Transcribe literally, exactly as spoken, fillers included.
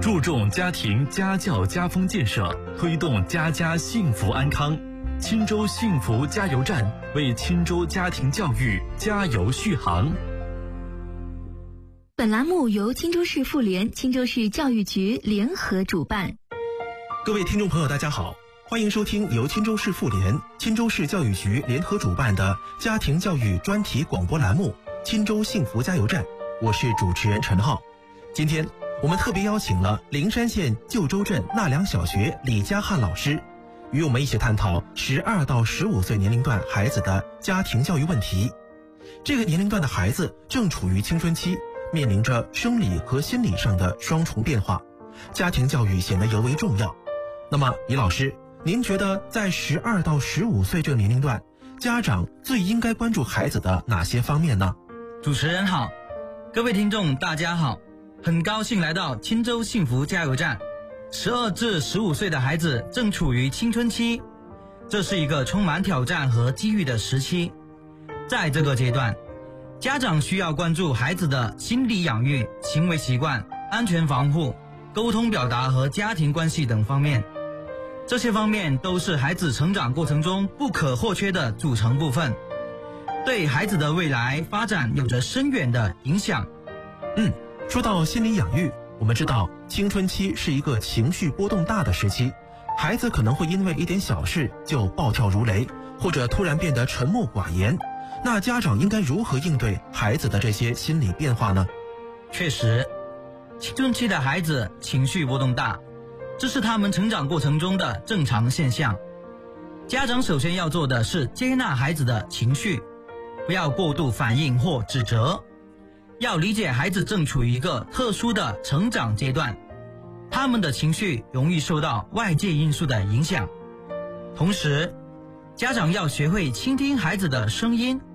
注重家庭家教家风建设，推动家家幸福安康。钦州幸福加油站为钦州家庭教育加油续航。 本栏目由钦州市妇联、钦州市教育局联合主办。 各位听众朋友，大家好，欢迎收听由钦州市妇联、钦州市教育局联合主办的家庭教育专题广播栏目《钦州幸福加油站》，我是主持人陈浩。今天我们特别邀请了灵山县旧州镇纳良小学李佳汉老师，与我们一起探讨十二到十五岁年龄段孩子的家庭教育问题。这个年龄段的孩子正处于青春期，面临着生理和心理上的双重变化，家庭教育显得尤为重要。那么李老师，您觉得在十二到十五岁这个年龄段，家长最应该关注孩子的哪些方面呢？ 主持人好，各位听众大家好，很高兴来到钦州幸福加油站。十二至十五岁的孩子正处于青春期，这是一个充满挑战和机遇的时期。在这个阶段，家长需要关注孩子的心理养育、行为习惯、安全防护、沟通表达和家庭关系等方面。这些方面都是孩子成长过程中不可或缺的组成部分，对孩子的未来发展有着深远的影响。 嗯，说到心理养育，我们知道青春期是一个情绪波动大的时期，孩子可能会因为一点小事就暴跳如雷，或者突然变得沉默寡言。那家长应该如何应对孩子的这些心理变化呢？ 确实，青春期的孩子情绪波动大，这是他们成长过程中的正常现象。家长首先要做的是接纳孩子的情绪，不要过度反应或指责。要理解孩子正处于一个特殊的成长阶段，他们的情绪容易受到外界因素的影响。同时，家长要学会倾听孩子的声音